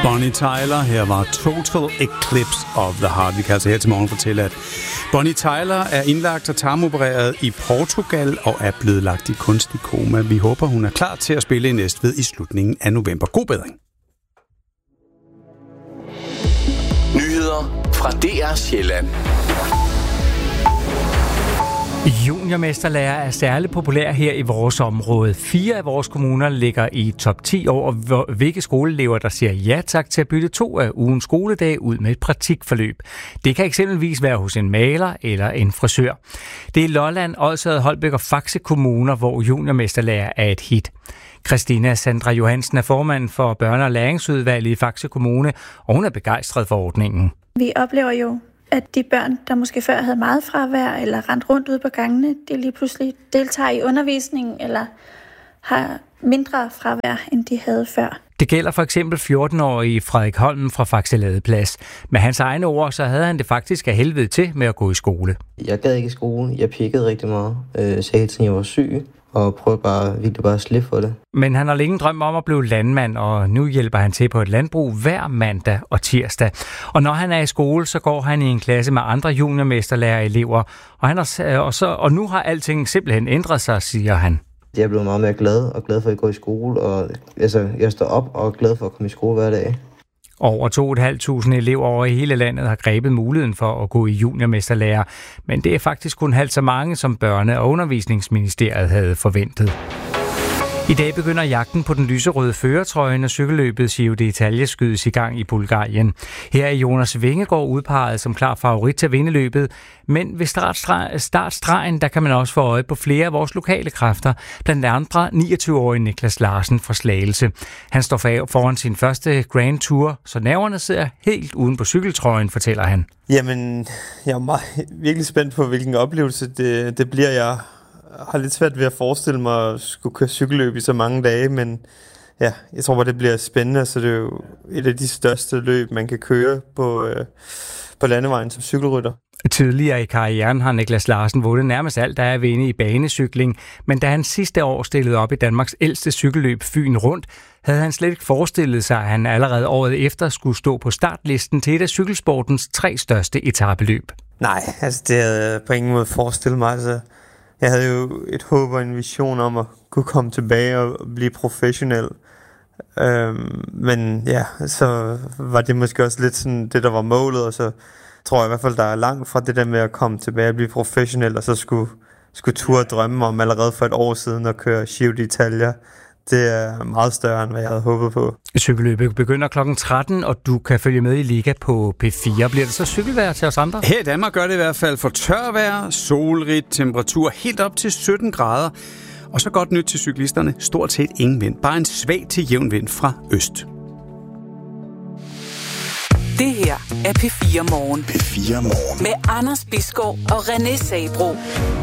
Bonnie Tyler, her var Total Eclipse of the Heart. Vi kan altså her til morgen fortælle, at Bonnie Tyler er indlagt og tarmopereret i Portugal og er blevet lagt i kunstig koma. Vi håber, hun er klar til at spille i Næstved i slutningen af november. God bedring. Nyheder fra DR Sjælland. Juniormesterlærer er særligt populær her i vores område. 4 af vores kommuner ligger i top 10 over, hvilke skoleelever, der siger ja tak til at bytte 2 af ugens skoledage ud med et praktikforløb. Det kan eksempelvis være hos en maler eller en frisør. Det er Lolland, Odsherred, Holbæk og Faxe kommuner, hvor juniormesterlærer er et hit. Christina Sandra Johansen er formand for børne- og læringsudvalget i Faxe Kommune, og hun er begejstret for ordningen. Vi oplever jo, at de børn, der måske før havde meget fravær eller rendt rundt ude på gangene, de lige pludselig deltager i undervisningen eller har mindre fravær, end de havde før. Det gælder for eksempel 14-årige Frederik Holm fra Faxe Ladeplads. Med hans egne ord, så havde han det faktisk af helvede til med at gå i skole. Jeg gad ikke i skole. Jeg pikkede rigtig meget. Sagde til, at jeg var syg. Og prøvede virkelig bare at slippe for det. Men han har længe drømt om at blive landmand, og nu hjælper han til på et landbrug hver mandag og tirsdag. Og når han er i skole, så går han i en klasse med andre juniormesterlærer-elever, og nu har alting simpelthen ændret sig, siger han. Jeg er blevet meget mere glad for at gå i skole, og jeg står op og er glad for at komme i skole hver dag. Over 2.500 elever over i hele landet har grebet muligheden for at gå i juniormesterlærer, men det er faktisk kun halvt så mange, som Børne- og Undervisningsministeriet havde forventet. I dag begynder jagten på den lyserøde førertrøje, når cykelløbet Giro d'Italia skydes i gang i Bulgarien. Her er Jonas Vingegaard udpeget som klar favorit til at vinde løbet, men ved startstregen der kan man også få øje på flere af vores lokale kræfter, blandt andre 29-årige Niklas Larsen fra Slagelse. Han står foran sin første Grand Tour, så nerverne sidder helt uden på cykeltrøjen, fortæller han. Jamen, jeg er virkelig spændt på, hvilken oplevelse det bliver. Jeg har lidt svært ved at forestille mig at skulle køre cykelløb i så mange dage, men ja, jeg tror bare, det bliver spændende, så det er jo et af de største løb, man kan køre på landevejen som cykelrytter. Tidligere i karrieren har Niklas Larsen vundet nærmest alt, der er at vinde i banecykling, men da han sidste år stillede op i Danmarks ældste cykelløb Fyn Rundt, havde han slet ikke forestillet sig, at han allerede året efter skulle stå på startlisten til et af cykelsportens 3 største etapeløb. Nej, det havde jeg på ingen måde forestillet mig. Jeg havde jo et håb og en vision om at kunne komme tilbage og blive professionel. Men ja, så var det måske også lidt sådan det, der var målet, og så tror jeg i hvert fald, der er langt fra det der med at komme tilbage og blive professionel, og så skulle turde drømme om allerede for et år siden at køre Giro d'Italia. Det er meget større, end hvad jeg havde håbet på. Cykelløbet begynder kl. 13, og du kan følge med i Liga på P4. Bliver det så cykelvejr til os andre? Her i Danmark gør det i hvert fald for tørvejr, solrigt, temperatur helt op til 17 grader. Og så godt nyt til cyklisterne. Stort set ingen vind. Bare en svag til jævn vind fra øst. Det her er P4 Morgen. P4 Morgen. Med Anders Bisgaard og René Sabro.